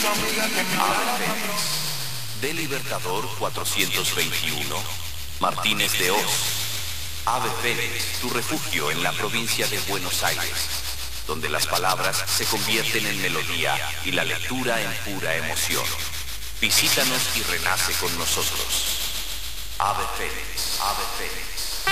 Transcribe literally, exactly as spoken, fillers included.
Ave Fénix. De Libertador cuatrocientos veintiuno, Martínez de Hoz. Ave Fénix, tu refugio en la provincia de Buenos Aires, donde las palabras se convierten en melodía y la lectura en pura emoción. Visítanos y renace con nosotros. Ave Fénix, Ave Fénix.